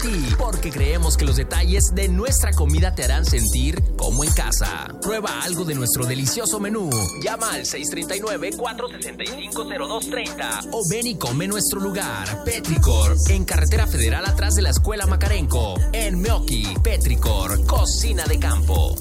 ti, porque creemos que los detalles de nuestra comida te harán sentir como en casa. Prueba algo de nuestro delicioso menú. Llama al 639-465-0230 o ven y come en nuestro lugar, Petricor, en Carretera Federal atrás de la Escuela Macarenco, en Meoqui. Petricor, cocina de campo.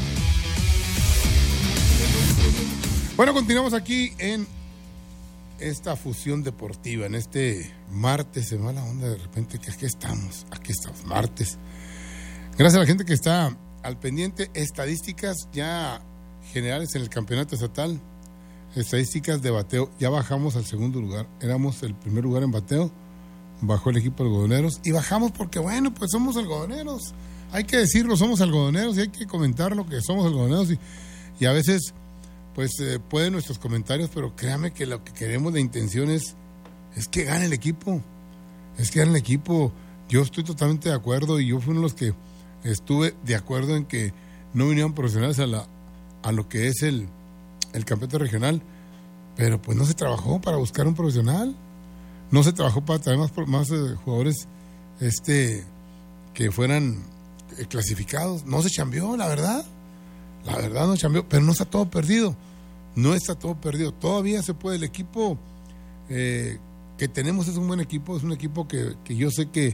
Bueno, continuamos aquí en esta fusión deportiva, en este martes, se me va la onda de repente que aquí estamos, martes. Gracias a la gente que está al pendiente, estadísticas ya generales en el campeonato estatal, estadísticas de bateo, ya bajamos al segundo lugar, éramos el primer lugar en bateo, bajó el equipo de algodoneros y bajamos porque bueno, pues somos algodoneros, hay que decirlo, somos algodoneros y hay que comentar lo que somos algodoneros y a veces pues pueden nuestros comentarios, pero créame que lo que queremos de intención es que gane el equipo, yo estoy totalmente de acuerdo y yo fui uno de los que estuve de acuerdo en que no vinieron profesionales a lo que es el campeonato regional, pero pues no se trabajó para buscar un profesional, no se trabajó para traer más jugadores que fueran clasificados, no se chambeó, la verdad no chambeó, pero no está todo perdido, todavía se puede, el equipo que tenemos es un buen equipo, es un equipo que yo sé que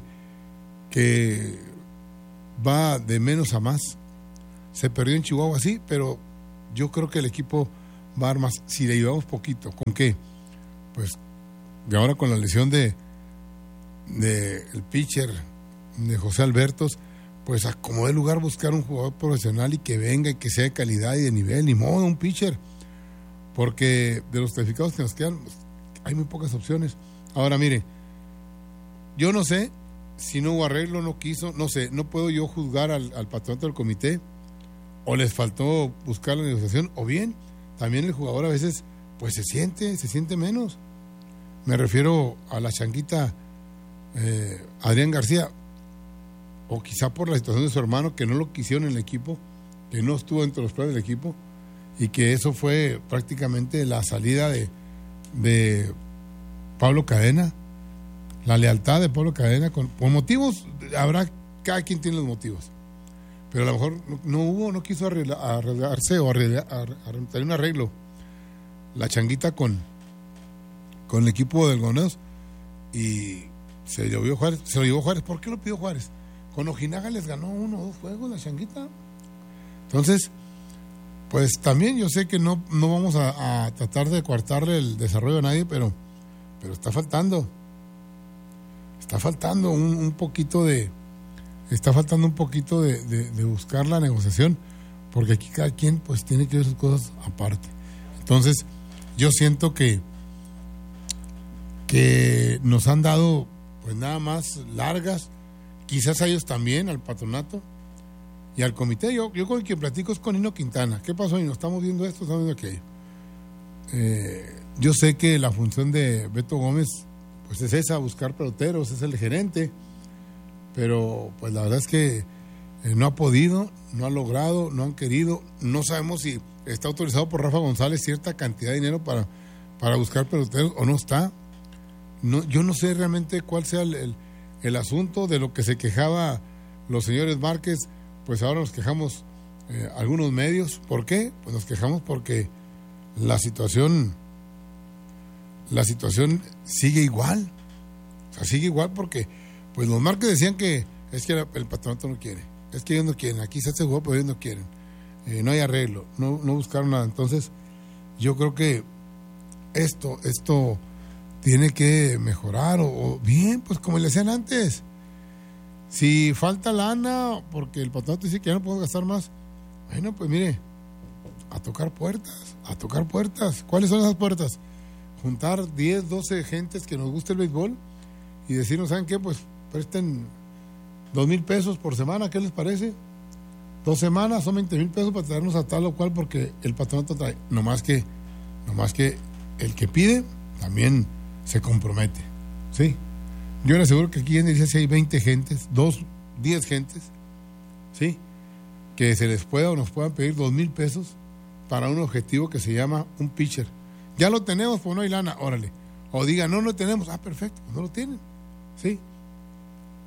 va de menos a más, se perdió en Chihuahua, sí, pero yo creo que el equipo va a dar más, si le ayudamos poquito, ¿con qué? Pues de ahora con la lesión de el pitcher de José Albertos, pues acomodé el lugar, buscar un jugador profesional y que venga y que sea de calidad y de nivel, ni modo, un pitcher, porque de los clasificados que nos quedan, pues, hay muy pocas opciones. Ahora, mire, yo no sé si no hubo arreglo, no quiso, no sé, no puedo yo juzgar al patronato del comité, o les faltó buscar la negociación, o bien, también el jugador a veces, pues se siente menos. Me refiero a la changuita Adrián García, o quizá por la situación de su hermano, que no lo quisieron en el equipo, que no estuvo entre los planes del equipo, y que eso fue prácticamente la salida de Pablo Cadena, la lealtad de Pablo Cadena, por motivos, cada quien tiene los motivos, pero a lo mejor no quiso arreglarse o tener un arreglo, la changuita con el equipo del Algodoneros, y se lo llevó Juárez. ¿Por qué lo pidió Juárez? Con Ojinaga les ganó 1 o 2 juegos la changuita. Entonces, pues también yo sé que no vamos a tratar de coartarle el desarrollo a nadie, pero está faltando un poquito de buscar la negociación, porque aquí cada quien pues tiene que ver sus cosas aparte. Entonces, yo siento que nos han dado pues nada más largas, quizás a ellos también, al patronato y al comité. Yo con el que platico es con Nino Quintana. ¿Qué pasó, Nino? Estamos viendo esto, estamos viendo aquello. Yo sé que la función de Beto Gómez pues es esa, buscar peloteros, es el gerente, pero pues la verdad es que no ha podido, no ha logrado, no han querido, no sabemos si está autorizado por Rafa González cierta cantidad de dinero para buscar peloteros o no está. Yo no sé realmente cuál sea el asunto de lo que se quejaba los señores Márquez, pues ahora nos quejamos algunos medios. ¿Por qué? Pues nos quejamos porque la situación sigue igual. O sea, sigue igual porque pues los Márquez decían que es que el patronato no quiere, es que ellos no quieren, aquí se hace juego pero ellos no quieren, no hay arreglo, no buscaron nada. Entonces yo creo que esto tiene que mejorar, o bien, pues como le decían antes, si falta lana porque el patronato dice que ya no podemos gastar más, bueno, pues mire, a tocar puertas. ¿Cuáles son esas puertas? Juntar 10, 12 gentes que nos guste el béisbol y decirnos, ¿saben qué? Pues presten 2,000 pesos por semana, ¿qué les parece? 2 semanas son 20,000 pesos para traernos a tal o cual, porque el patronato trae, no más que el que pide también se compromete, ¿sí? Yo le aseguro que aquí en dice si hay 20 gentes, 10 gentes, ¿sí? Que se les pueda o nos puedan pedir 2,000 pesos para un objetivo que se llama un pitcher. Ya lo tenemos, pues no hay lana, órale. O diga, no lo tenemos, perfecto, pues no lo tienen, ¿sí?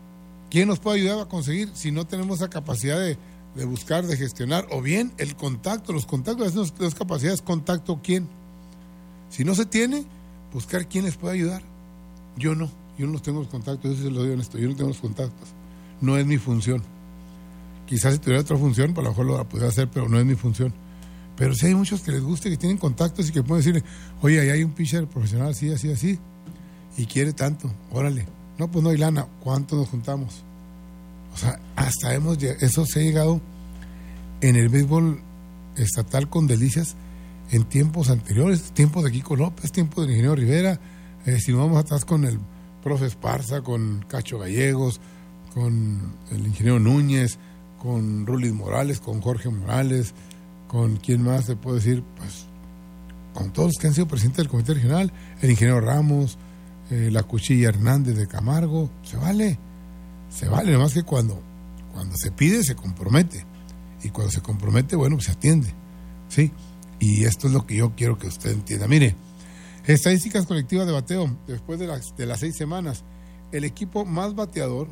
¿Quién nos puede ayudar a conseguir si no tenemos esa capacidad de buscar, de gestionar? O bien el contacto, los contactos, las capacidades, contacto, ¿quién? Si no se tiene, buscar quién les puede ayudar. Yo no los tengo los contactos, yo sí se lo digo honesto, yo no tengo los contactos. No es mi función. Quizás si tuviera otra función, pues a lo mejor lo podría hacer, pero no es mi función. Pero sí hay muchos que les guste, que tienen contactos y que pueden decirle, oye, ahí hay un pitcher profesional así, así, así, y quiere tanto, órale. No, pues no hay lana, ¿cuánto nos juntamos? O sea, hasta eso se ha llegado en el béisbol estatal con Delicias en tiempos anteriores, tiempos de Kiko López, tiempos del ingeniero Rivera, si nos vamos atrás con el profe Esparza, con Cacho Gallegos, con el ingeniero Núñez, con Rulis Morales, con Jorge Morales, con quién más se puede decir, pues con todos los que han sido presidentes del comité regional, el ingeniero Ramos, la Cuchilla Hernández de Camargo. Se vale, nomás que cuando se pide se compromete, y cuando se compromete, bueno, pues se atiende, ¿sí? Y esto es lo que yo quiero que usted entienda. Mire, estadísticas colectivas de bateo después de las 6 semanas. El equipo más bateador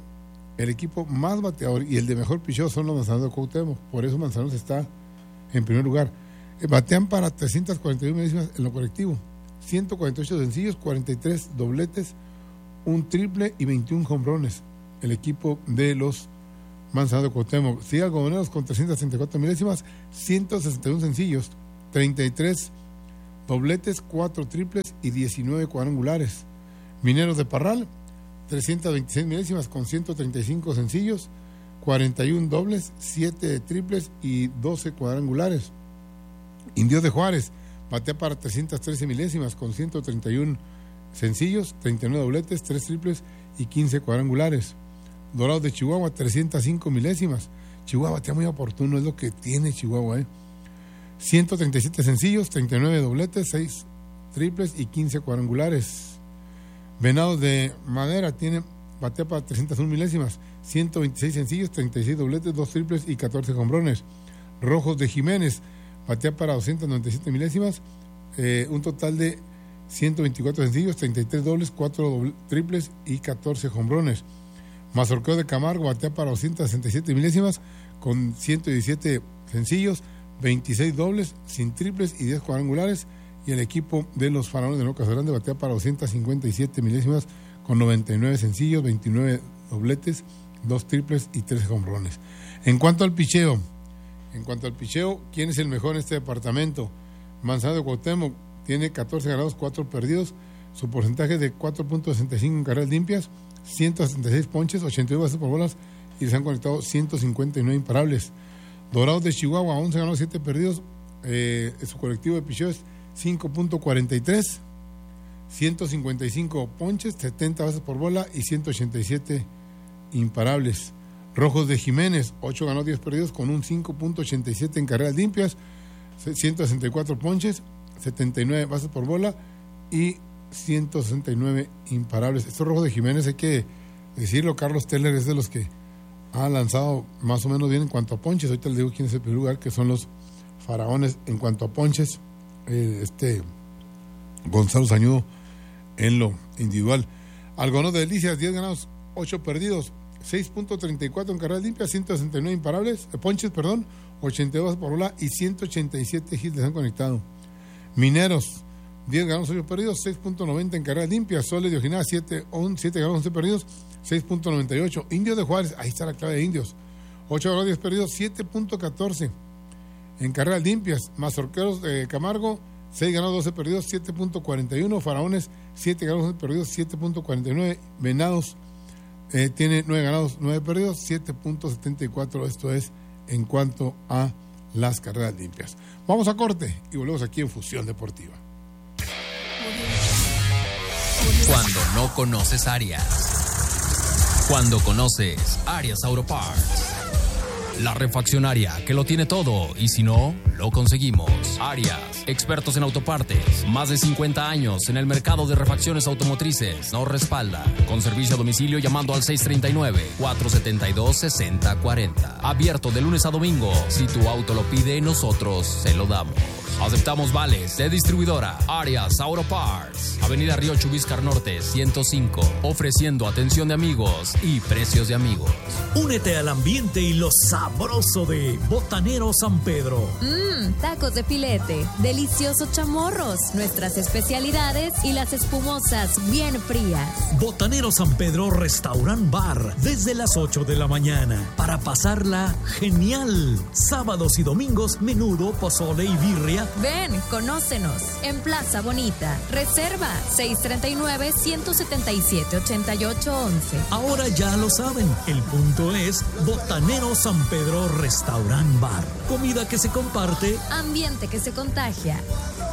y el de mejor picheo son los Manzanos de Cuauhtémoc. Por eso Manzanos está en primer lugar. Batean para 341 milésimas en lo colectivo, 148 sencillos, 43 dobletes, un triple y 21 jonrones. El equipo de los Manzanos de Cuauhtémoc. Sigue Algodoneros con 334 milésimas, 161 sencillos, 33 dobletes, 4 triples y 19 cuadrangulares. Mineros de Parral, 326 milésimas con 135 sencillos, 41 dobles, 7 triples y 12 cuadrangulares. Indios de Juárez batea para 313 milésimas con 131 sencillos, 39 dobletes, 3 triples y 15 cuadrangulares. Dorados de Chihuahua, 305 milésimas. Chihuahua batea muy oportuno, es lo que tiene Chihuahua, 137 sencillos, 39 dobletes, 6 triples y 15 cuadrangulares. Venados de Madera batea para 301 milésimas, 126 sencillos, 36 dobletes, 2 triples y 14 jonrones. Rojos de Jiménez batea para 297 milésimas, un total de 124 sencillos, 33 dobles, 4 triples y 14 jonrones. Mazorqueo de Camargo batea para 267 milésimas con 117 sencillos, 26 dobles, sin triples y 10 cuadrangulares. Y el equipo de los Faraones de Nuevo Casagrande batea para 257 milésimas con 99 sencillos, 29 dobletes, 2 triples y 3 jonrones. En cuanto al picheo, ¿quién es el mejor en este departamento? Manzano de Cuauhtémoc tiene 14 ganados, 4 perdidos, su porcentaje de 4.65 en carreras limpias, 166 ponches, 82 bases por bolas y les han conectado 159 imparables. Dorados de Chihuahua, 11 ganados, 7 perdidos, su colectivo de picheo es 5.43, 155 ponches, 70 bases por bola y 187 imparables. Rojos de Jiménez, 8 ganados, 10 perdidos con un 5.87 en carreras limpias, 164 ponches, 79 bases por bola y 169 imparables. Estos Rojos de Jiménez, hay que decirlo, Carlos Teller es de los que ha lanzado más o menos bien en cuanto a ponches. Ahorita les digo quién es el primer lugar, que son los Faraones en cuanto a ponches. Gonzalo Sañudo en lo individual. Algodoneros de Delicias, 10 ganados, 8 perdidos, 6.34 en carreras limpias, 169 imparables, ponches, 82 por bola y 187 hits les han conectado. Mineros, 10 ganados, 8 perdidos, 6.90 en carreras limpias. Soles de Ojinaga, 7 ganados, 11 perdidos, 6.98. Indios de Juárez, ahí está la clave de Indios, 8 ganados, 10 perdidos, 7.14 en carreras limpias. Mazorqueros de Camargo, 6 ganados, 12 perdidos, 7.41. Faraones, 7 ganados, 11 perdidos, 7.49. Venados tiene 9 ganados, 9 perdidos, 7.74. Esto es en cuanto a las carreras limpias. Vamos a corte y volvemos aquí en Fusión Deportiva. Cuando no conoces Arias. Cuando conoces Arias Auto Parts. La refaccionaria que lo tiene todo y si no, lo conseguimos. Arias, expertos en autopartes, más de 50 años en el mercado de refacciones automotrices. Nos respalda con servicio a domicilio llamando al 639-472-6040. Abierto de lunes a domingo. Si tu auto lo pide, nosotros se lo damos. Aceptamos vales de distribuidora Arias Auto Parts. Avenida Río Chubíscar Norte 105. Ofreciendo atención de amigos y precios de amigos. Únete al ambiente y lo sabroso de Botanero San Pedro. Tacos de filete, deliciosos chamorros, nuestras especialidades y las espumosas bien frías. Botanero San Pedro Restaurant Bar, desde las 8 de la mañana, para pasarla genial. Sábados y domingos, menudo, pozole y birria. Ven, conócenos, en Plaza Bonita. Reserva 639-177-8811. Ahora ya lo saben, el punto es Botanero San Pedro Restaurant Bar. Comida que se comparte, ambiente que se contagia.